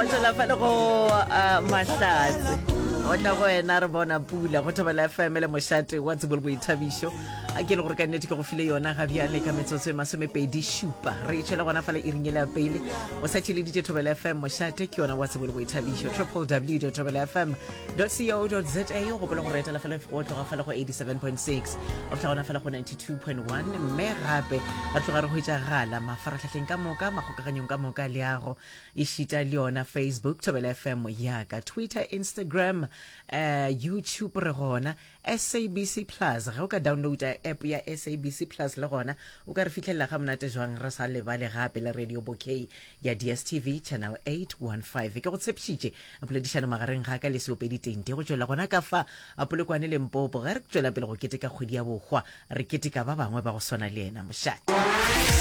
go tswela fela go mahlatse o tla go ena re bona pula go thobela FM le mošate wa tsebolo boithabišo a ke le gore ka nnete ke go file yona ga bjale ka metsotso e masomepedi šupa re itšhela gona fela e ringele ya pele o sa tšheleditše thobela FM mošate ke yona wa tsebolo boithabišo www.thobelafm.co.za o gopola gore etela fela o tloga fela go 87.6 o tla gona fela go 92.1 mme gape ba tloga re go itšagala mafaratlhatlheng ka moka magokaganyong ka moka le ago e šita le yona Facebook thobela FM yaka Twitter Instagram YouTube re gona SABC Plus ga o ka downloada app ya SABC Plus le gona o ka re fitlhelela ga monate jwang re sa lebale gape le radio bouquet ya DSTV channel 815 ke go tshepšitše a poledišano magareng ga ka le seopeditente go tšwela gona ka fa a polekwane Limpopo ga re tšwela pele go keteka kgwedi ya bogwa re keteka ba bangwe ba go swana le ena mošate